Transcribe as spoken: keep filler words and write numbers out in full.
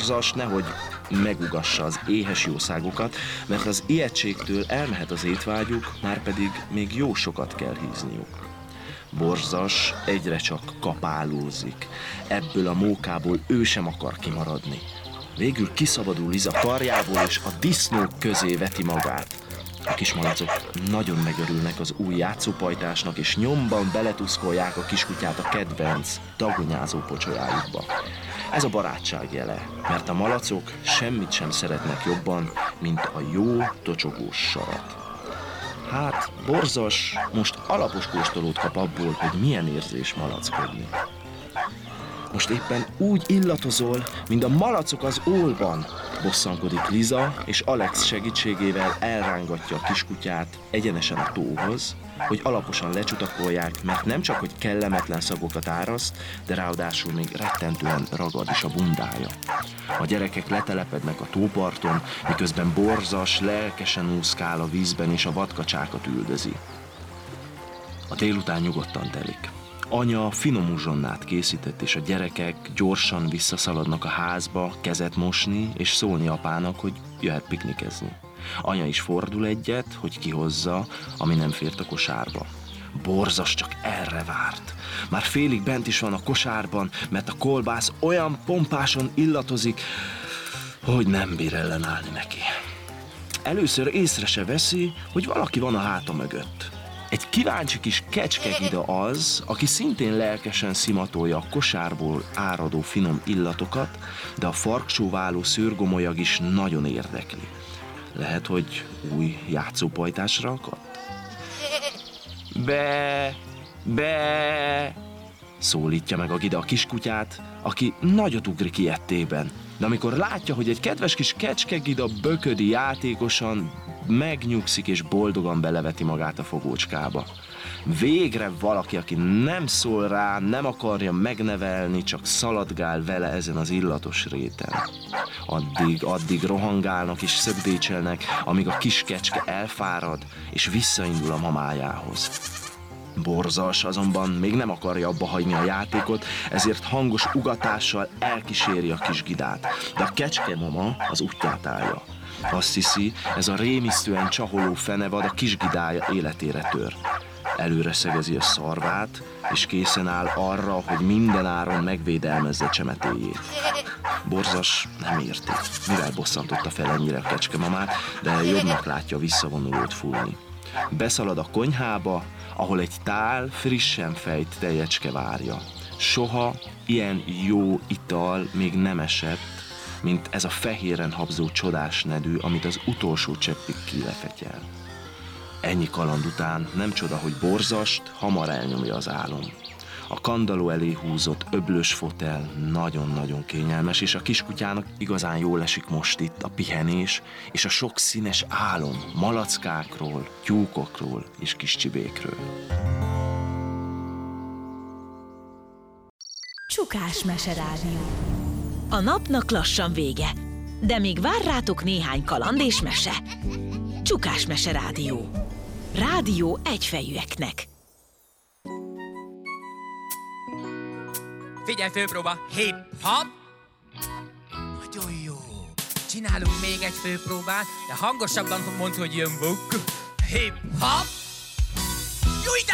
borzas nehogy megugassa az éhes jószágokat, mert az ijegységtől elmehet az étvágyuk, márpedig még jó sokat kell hízniuk. Borzas egyre csak kapálózik, ebből a mókából ő sem akar kimaradni. Végül kiszabadul Liza karjából, és a disznók közé veti magát. A kismalacok nagyon megörülnek az új játszópajtásnak, és nyomban beletuszkolják a kiskutyát a kedvenc, dagonyázó pocsolyájukba. Ez a barátság jele, mert a malacok semmit sem szeretnek jobban, mint a jó, tocsogós sarat. Hát, borzas most alapos kóstolót kap abból, hogy milyen érzés malackodni. Most éppen úgy illatozol, mint a malacok az ólban, bosszankodik Liza, és Alex segítségével elrángatja a kiskutyát egyenesen a tóhoz, hogy alaposan lecsutakolják, mert nem csak, hogy kellemetlen szagokat áraszt, de ráadásul még rettentően ragad is a bundája. A gyerekek letelepednek a tóparton, miközben borzas lelkesen úszkál a vízben, és a vadkacsákat üldözi. A délután nyugodtan telik. Anya finom uzsonnát készített, és a gyerekek gyorsan visszaszaladnak a házba kezet mosni, és szólni apának, hogy jöhet piknikezni. Anya is fordul egyet, hogy kihozza, ami nem fért a kosárba. Borzas csak erre várt. Már félig bent is van a kosárban, mert a kolbász olyan pompáson illatozik, hogy nem bír ellenállni neki. Először észre se veszi, hogy valaki van a háta mögött. Egy kíváncsi kis kecskegida az, aki szintén lelkesen szimatolja a kosárból áradó finom illatokat, de a farksóváló szőrgomolyag is nagyon érdekli. Lehet, hogy új játszópajtásra akadt? Be, be, szólítja meg a gida a kiskutyát, aki nagyot ugrik ijedtében. De amikor látja, hogy egy kedves kis kecskegida böködi játékosan, megnyugszik és boldogan beleveti magát a fogócskába. Végre valaki, aki nem szól rá, nem akarja megnevelni, csak szaladgál vele ezen az illatos réten. Addig, addig rohangálnak és szögdécselnek, amíg a kis kecske elfárad és visszaindul a mamájához. Borzas azonban még nem akarja abba hagyni a játékot, ezért hangos ugatással elkíséri a kis gidát, de a kecskemama az útját állja. Azt hiszi, ez a rémisztően csaholó fenevad a kisgidája életére tör. Előre szegezi a szarvát, és készen áll arra, hogy minden áron megvédelmezze csemetéjét. Borzas nem érti, mivel bosszantotta fel ennyire a kecskemamát, de jobbnak látja visszavonulót fújni. Beszalad a konyhába, ahol egy tál frissen fejt tejecske várja. Soha ilyen jó ital még nem esett, mint ez a fehéren habzó csodás nedű, amit az utolsó cseppig kilefetyel. Ennyi kaland után nem csoda, hogy borzast hamar elnyomja az álom. A kandalló elé húzott öblös fotel nagyon-nagyon kényelmes, és a kiskutyának igazán jól esik most itt a pihenés és a sok színes álom malackákról, tyúkokról és kis csibékről. Csukás meserádió. A napnak lassan vége, de még vár rátok néhány kaland és mese. Csukás meserádió. Rádió egyfejűeknek. Figyelj, főpróba! Hip-hop! Nagyon jó! Csinálunk még egy főpróbát, de hangosabban mondd, hogy jön buk. Hip-hop! Jó,